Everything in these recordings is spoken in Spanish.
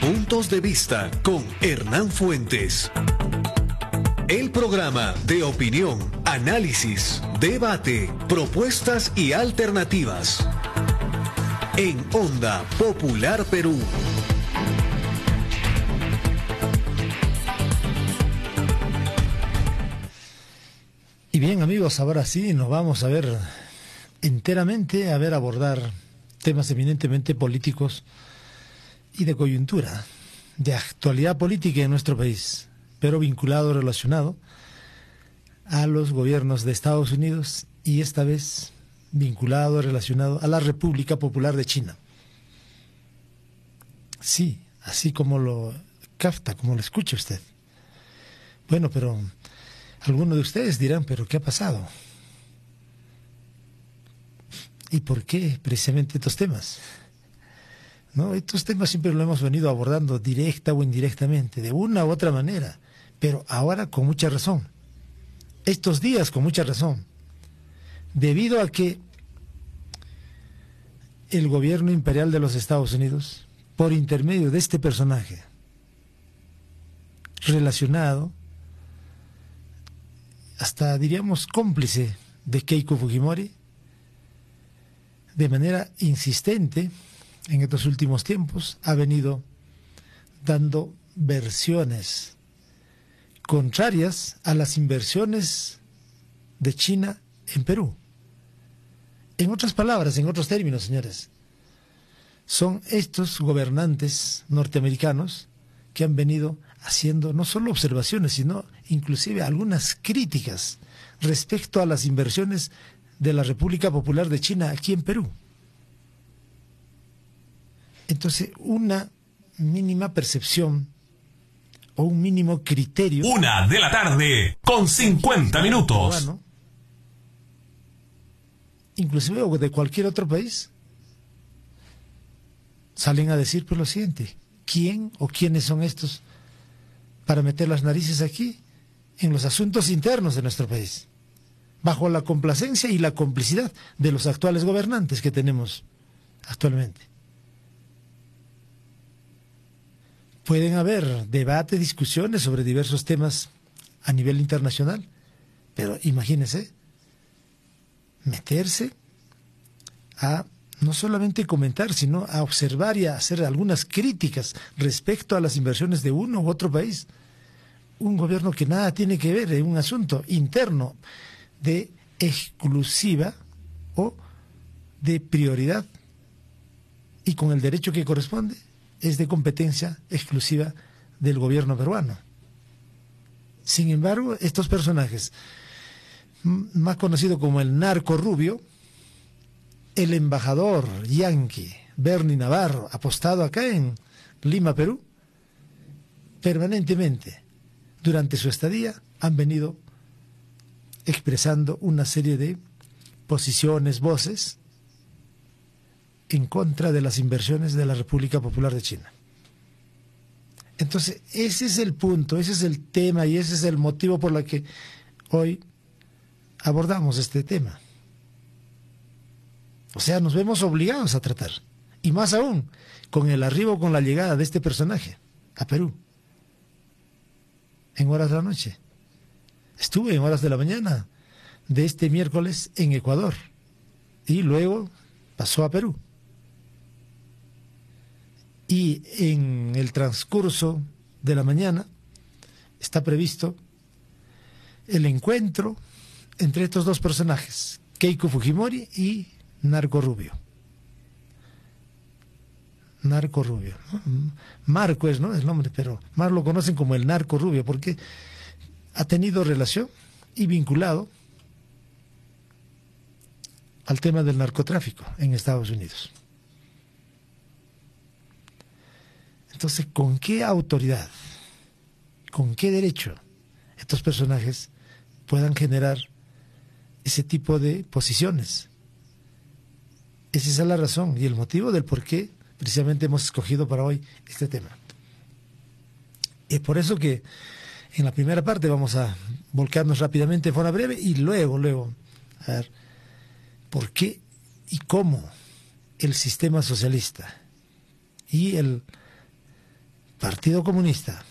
Puntos de Vista con Hernán Fuentes. El programa de opinión, análisis, debate, propuestas y alternativas. En Onda Popular Perú. Y bien, amigos, ahora sí nos vamos a ver enteramente, abordar temas eminentemente políticos y de coyuntura, de actualidad política en nuestro país, pero vinculado, relacionado a los gobiernos de Estados Unidos y esta vez vinculado, relacionado a la República Popular de China. Sí, así como lo capta, como lo escucha usted. Bueno, pero algunos de ustedes dirán, ¿pero qué ha pasado? ¿Y por qué precisamente estos temas? ¿No? Estos temas siempre lo hemos venido abordando directa o indirectamente, de una u otra manera, pero ahora con mucha razón. Estos días con mucha razón, debido a que el gobierno imperial de los Estados Unidos, por intermedio de este personaje relacionado, hasta diríamos cómplice de Keiko Fujimori, de manera insistente en estos últimos tiempos ha venido dando versiones contrarias a las inversiones de China en Perú. En otras palabras, en otros términos, señores, son estos gobernantes norteamericanos que han venido haciendo no solo observaciones, sino inclusive algunas críticas respecto a las inversiones de la República Popular de China aquí en Perú. Entonces, una mínima percepción o un mínimo criterio. 1:50 Cubano, inclusive o de cualquier otro país, salen a decir pues lo siguiente: ¿quién o quiénes son estos para meter las narices aquí en los asuntos internos de nuestro país, bajo la complacencia y la complicidad de los actuales gobernantes que tenemos actualmente? Pueden haber debates, discusiones sobre diversos temas a nivel internacional, pero imagínense meterse a no solamente comentar, sino a observar y a hacer algunas críticas respecto a las inversiones de uno u otro país. Un gobierno que nada tiene que ver en un asunto interno de exclusiva o de prioridad, y con el derecho que corresponde es de competencia exclusiva del gobierno peruano. Sin embargo, estos personajes, más conocido como el narco rubio, el embajador yanqui Bernie Navarro, apostado acá en Lima, Perú, permanentemente durante su estadía han venido expresando una serie de posiciones, voces en contra de las inversiones de la República Popular de China. Entonces, ese es el punto, ese es el tema y ese es el motivo por el que hoy abordamos este tema. O sea, nos vemos obligados a tratar, y más aún con el arribo, con la llegada de este personaje a Perú en horas de la noche. Estuve en horas de la mañana de este miércoles en Ecuador y luego pasó a Perú. Y en el transcurso de la mañana está previsto el encuentro entre estos dos personajes, Keiko Fujimori y Narco Rubio. Narco Rubio, ¿no? Marco es, ¿no?, el nombre, pero más lo conocen como el Narco Rubio porque ha tenido relación y vinculado al tema del narcotráfico en Estados Unidos. Entonces, ¿con qué autoridad, con qué derecho estos personajes puedan generar ese tipo de posiciones? Esa es la razón y el motivo del por qué precisamente hemos escogido para hoy este tema. Es por eso que en la primera parte vamos a volcarnos rápidamente de forma breve y luego a ver por qué y cómo el sistema socialista y el Partido Comunista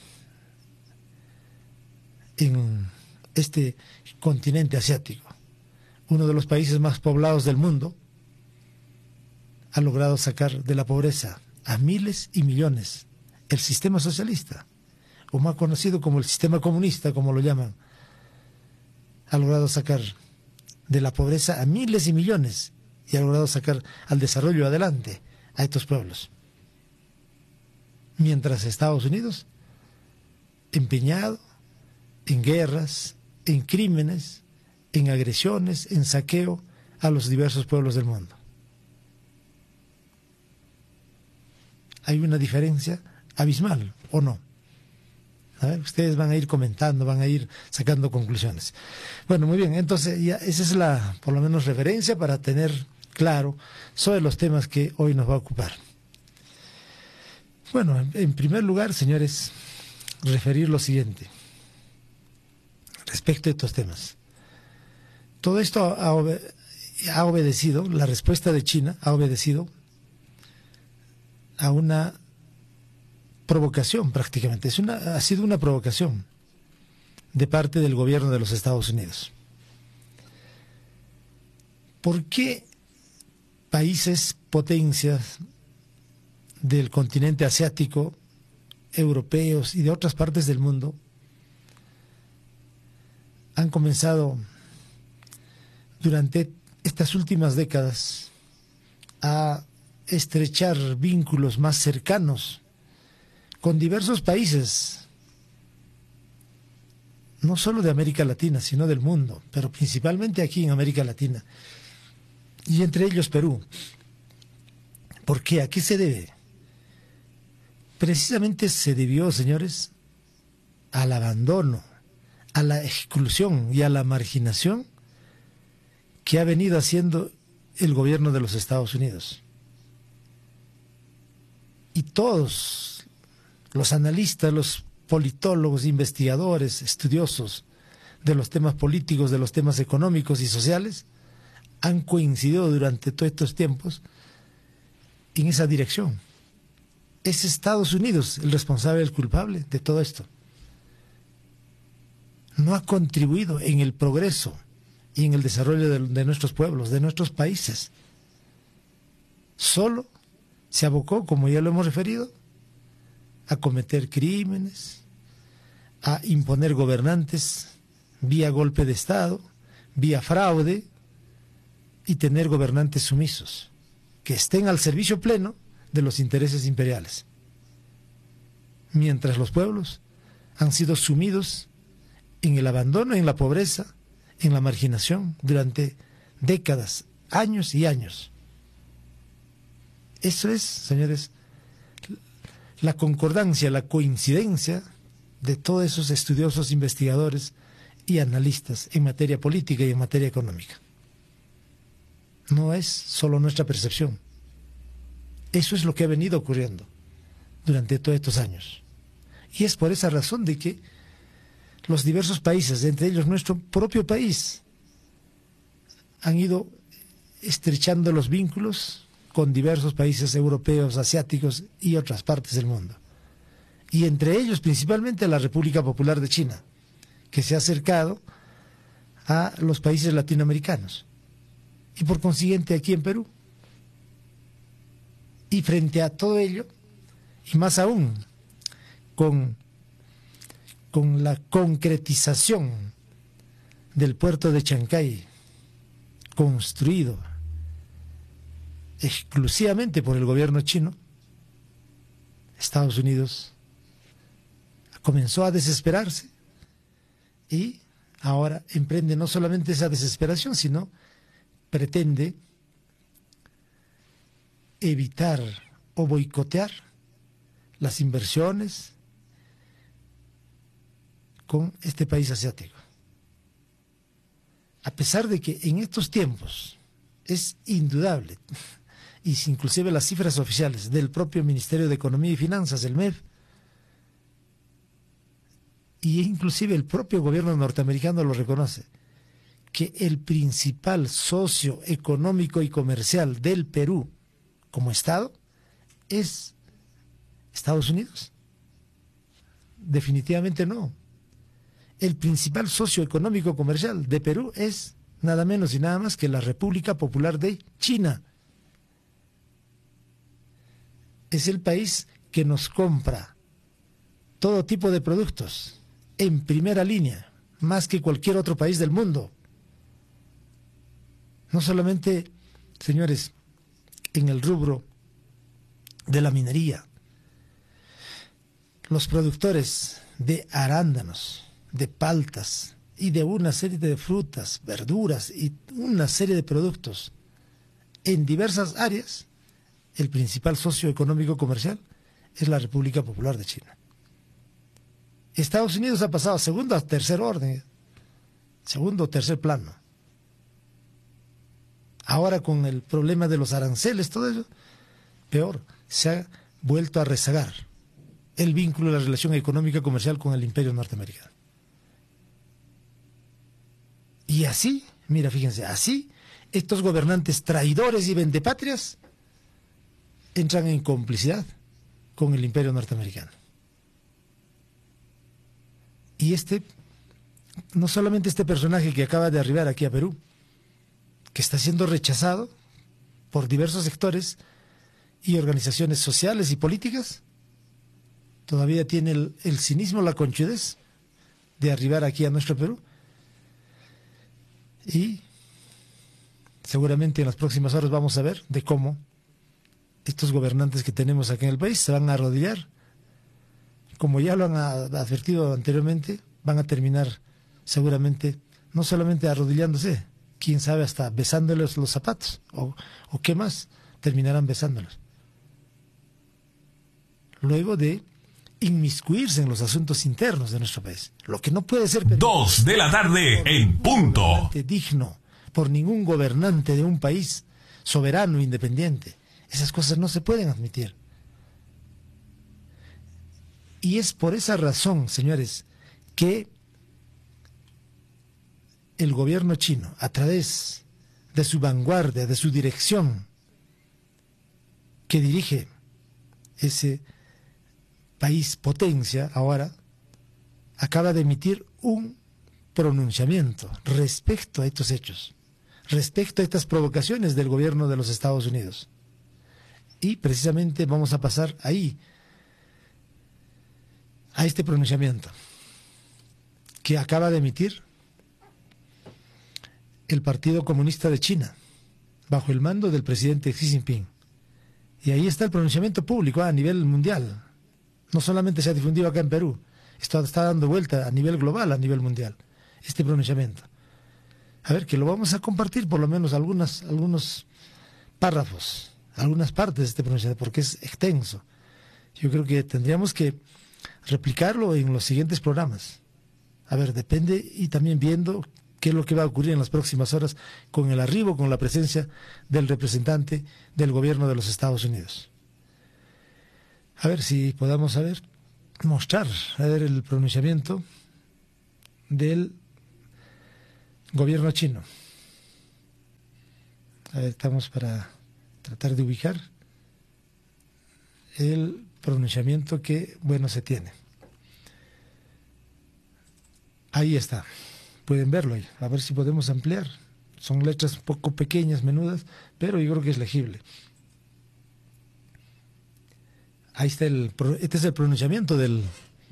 en este continente asiático, uno de los países más poblados del mundo, ha logrado sacar de la pobreza a miles y millones. El sistema socialista, o más conocido como el sistema comunista, como lo llaman, ha logrado sacar de la pobreza a miles y millones y ha logrado sacar al desarrollo adelante a estos pueblos. Mientras Estados Unidos, empeñado en guerras, en crímenes, en agresiones, en saqueo a los diversos pueblos del mundo. Hay una diferencia abismal, ¿o no? A ver, ustedes van a ir comentando, van a ir sacando conclusiones. Bueno, muy bien, entonces ya esa es la, por lo menos, referencia para tener claro sobre los temas que hoy nos va a ocupar. Bueno, en primer lugar, señores, referir lo siguiente respecto a estos temas. Todo esto ha obedecido, la respuesta de China ha obedecido a una provocación prácticamente. Ha sido una provocación de parte del gobierno de los Estados Unidos. ¿Por qué países, potencias del continente asiático, europeos y de otras partes del mundo han comenzado durante estas últimas décadas a estrechar vínculos más cercanos con diversos países, no solo de América Latina, sino del mundo, pero principalmente aquí en América Latina, y entre ellos Perú? ¿Por qué? ¿A qué se debe? Precisamente se debió, señores, al abandono, a la exclusión y a la marginación que ha venido haciendo el gobierno de los Estados Unidos. Y todos los analistas, los politólogos, investigadores, estudiosos de los temas políticos, de los temas económicos y sociales, han coincidido durante todos estos tiempos en esa dirección. Es Estados Unidos el responsable, el culpable de todo esto. No ha contribuido en el progreso y en el desarrollo de nuestros pueblos, de nuestros países. Solo se abocó, como ya lo hemos referido, a cometer crímenes, a imponer gobernantes vía golpe de Estado, vía fraude, y tener gobernantes sumisos, que estén al servicio pleno de los intereses imperiales. Mientras los pueblos han sido sumidos en el abandono, en la pobreza, en la marginación durante décadas, años y años. Eso es, señores, la concordancia, la coincidencia de todos esos estudiosos, investigadores y analistas en materia política y en materia económica. No es solo nuestra percepción. Eso es lo que ha venido ocurriendo durante todos estos años. Y es por esa razón de que los diversos países, entre ellos nuestro propio país, han ido estrechando los vínculos con diversos países europeos, asiáticos y otras partes del mundo. Y entre ellos principalmente la República Popular de China, que se ha acercado a los países latinoamericanos. Y por consiguiente aquí en Perú. Y frente a todo ello, y más aún con la concretización del puerto de Chancay, construido exclusivamente por el gobierno chino, Estados Unidos comenzó a desesperarse y ahora emprende no solamente esa desesperación, sino pretende evitar o boicotear las inversiones con este país asiático. A pesar de que en estos tiempos es indudable, y inclusive las cifras oficiales del propio Ministerio de Economía y Finanzas, el MEF, y inclusive el propio gobierno norteamericano lo reconoce, que el principal socio económico y comercial del Perú como Estado es Estados Unidos. definitivamente no. El principal socio económico comercial de Perú es nada menos y nada más que la República Popular de China. Es el país que nos compra todo tipo de productos en primera línea, más que cualquier otro país del mundo. No solamente, señores, en el rubro de la minería, los productores de arándanos, de paltas y de una serie de frutas, verduras y una serie de productos en diversas áreas, el principal socio económico comercial es la República Popular de China. Estados Unidos ha pasado a segundo a tercer orden, segundo o tercer plano. Ahora con el problema de los aranceles, todo eso, peor, se ha vuelto a rezagar el vínculo de la relación económica comercial con el imperio norteamericano. Y así, mira, fíjense, así estos gobernantes traidores y vendepatrias entran en complicidad con el imperio norteamericano. Y no solamente este personaje que acaba de arribar aquí a Perú, que está siendo rechazado por diversos sectores y organizaciones sociales y políticas, todavía tiene el cinismo, la conchudez de arribar aquí a nuestro Perú. Y seguramente en las próximas horas vamos a ver de cómo estos gobernantes que tenemos aquí en el país se van a arrodillar. Como ya lo han advertido anteriormente, van a terminar seguramente no solamente arrodillándose, quién sabe, hasta besándoles los zapatos, o qué más, terminarán besándolos. Luego de inmiscuirse en los asuntos internos de nuestro país, lo que no puede ser 2 de la tarde en punto. Digno por ningún gobernante de un país soberano e independiente. Esas cosas no se pueden admitir. Y es por esa razón, señores, que el gobierno chino, a través de su vanguardia, de su dirección, que dirige ese país potencia ahora, acaba de emitir un pronunciamiento respecto a estos hechos, respecto a estas provocaciones del gobierno de los Estados Unidos. Y precisamente vamos a pasar ahí, a este pronunciamiento que acaba de emitir el Partido Comunista de China, bajo el mando del presidente Xi Jinping. Y ahí está el pronunciamiento público a nivel mundial. No solamente se ha difundido acá en Perú, esto está dando vuelta a nivel global, a nivel mundial, este pronunciamiento. A ver, que lo vamos a compartir por lo menos algunos párrafos, algunas partes de este pronunciamiento, porque es extenso. Yo creo que tendríamos que replicarlo en los siguientes programas. A ver, depende, y también viendo qué es lo que va a ocurrir en las próximas horas con el arribo, con la presencia del representante del gobierno de los Estados Unidos. A ver si podamos mostrar el pronunciamiento del gobierno chino. A ver, estamos para tratar de ubicar el pronunciamiento que, bueno, se tiene. Ahí está. Pueden verlo ahí. A ver si podemos ampliar. Son letras un poco pequeñas, menudas, pero yo creo que es legible. Ahí está este es el pronunciamiento del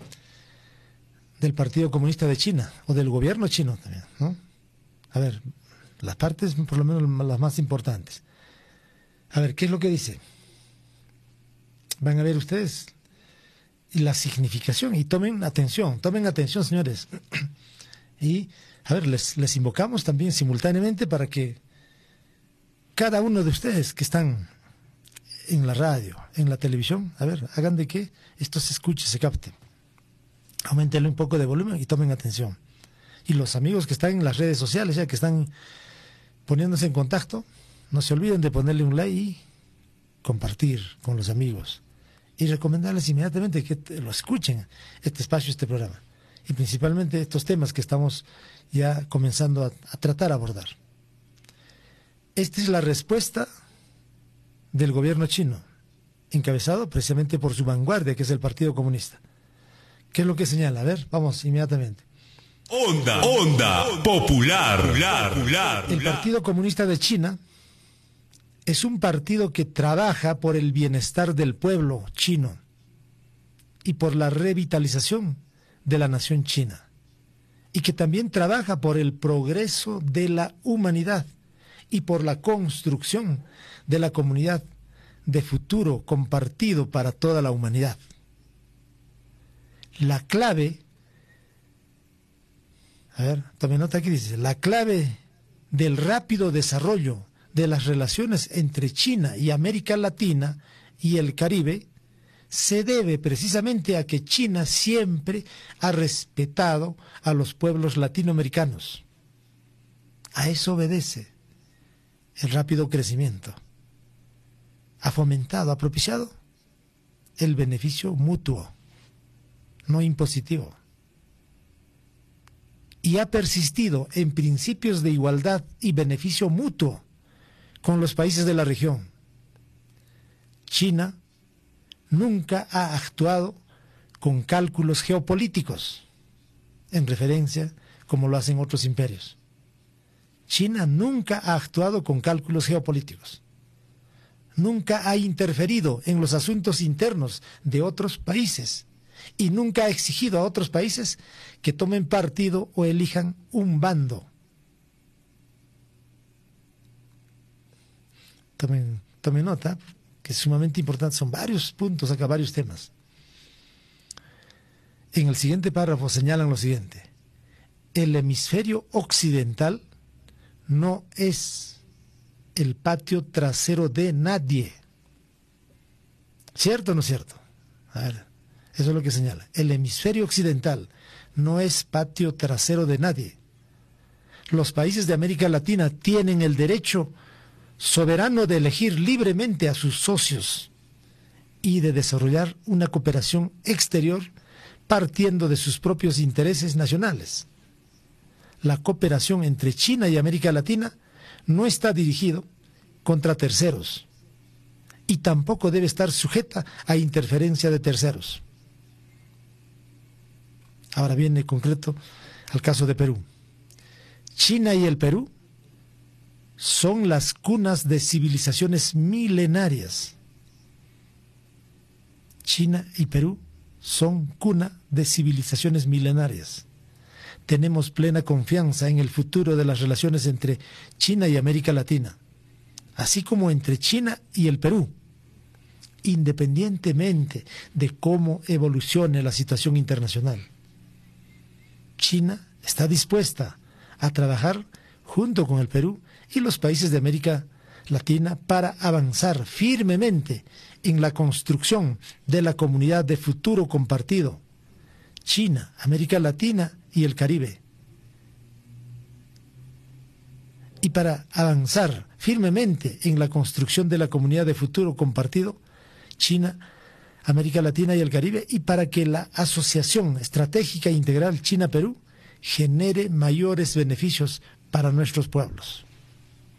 Partido Comunista de China, o del gobierno chino también, ¿no? A ver, las partes, por lo menos las más importantes. A ver, ¿qué es lo que dice? Van a ver ustedes la significación y tomen atención, señores. Y, a ver, les invocamos también simultáneamente para que cada uno de ustedes que están en la radio, en la televisión, a ver, hagan de que esto se escuche, se capte. Aumentenle un poco de volumen y tomen atención. Y los amigos que están en las redes sociales, ya que están poniéndose en contacto, no se olviden de ponerle un like y compartir con los amigos. Y recomendarles inmediatamente que lo escuchen, este espacio, este programa. Y principalmente estos temas que estamos ya comenzando a tratar, a abordar. Esta es la respuesta del gobierno chino, encabezado precisamente por su vanguardia, que es el Partido Comunista, ¿Qué es lo que señala? A ver, vamos inmediatamente. Onda Popular. El Partido Comunista de China es un partido que trabaja por el bienestar del pueblo chino y por la revitalización de la nación china, y que también trabaja por el progreso de la humanidad y por la construcción de la comunidad de futuro compartido para toda la humanidad. La clave, a ver, tome nota aquí, dice, la clave del rápido desarrollo de las relaciones entre China y América Latina y el Caribe se debe precisamente a que China siempre ha respetado a los pueblos latinoamericanos. A eso obedece el rápido crecimiento. Ha fomentado, ha propiciado el beneficio mutuo, no impositivo. Y ha persistido en principios de igualdad y beneficio mutuo con los países de la región. China nunca ha actuado con cálculos geopolíticos, en referencia como lo hacen otros imperios. China nunca ha actuado con cálculos geopolíticos. Nunca ha interferido en los asuntos internos de otros países y nunca ha exigido a otros países que tomen partido o elijan un bando. Tomen nota, que es sumamente importante, son varios puntos acá, varios temas. En el siguiente párrafo señalan lo siguiente: el hemisferio occidental no es el patio trasero de nadie. ¿Cierto o no es cierto? A ver, eso es lo que señala. El hemisferio occidental no es patio trasero de nadie. Los países de América Latina tienen el derecho soberano de elegir libremente a sus socios y de desarrollar una cooperación exterior partiendo de sus propios intereses nacionales. La cooperación entre China y América Latina no está dirigido contra terceros y tampoco debe estar sujeta a interferencia de terceros. Ahora viene concreto al caso de Perú. China y el Perú son las cunas de civilizaciones milenarias. China y Perú son cuna de civilizaciones milenarias. Tenemos plena confianza en el futuro de las relaciones entre China y América Latina, así como entre China y el Perú, independientemente de cómo evolucione la situación internacional. China está dispuesta a trabajar junto con el Perú y los países de América Latina para avanzar firmemente en la construcción de la comunidad de futuro compartido, China, América Latina y el Caribe. Y para avanzar firmemente en la construcción de la comunidad de futuro compartido, China, América Latina y el Caribe, y para que la asociación estratégica integral China-Perú genere mayores beneficios para nuestros pueblos.